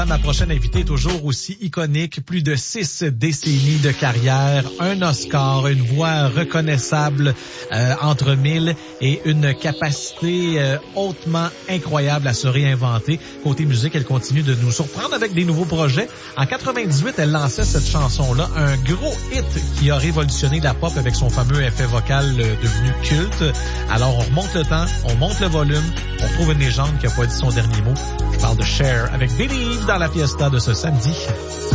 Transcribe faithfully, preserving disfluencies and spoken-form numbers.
Ma prochaine invitée est toujours aussi iconique, plus de six décennies de carrière, un Oscar, une voix reconnaissable euh, entre mille et une capacité euh, hautement incroyable à se réinventer. Côté musique, elle continue de nous surprendre avec des nouveaux projets. En quatre-vingt-dix-huit, elle lançait cette chanson-là, un gros hit qui a révolutionné la pop avec son fameux effet vocal euh, devenu culte. Alors on remonte le temps, on monte le volume, on trouve une légende qui n'a pas dit son dernier mot. Je parle de Cher avec Believe dans la fiesta de ce samedi.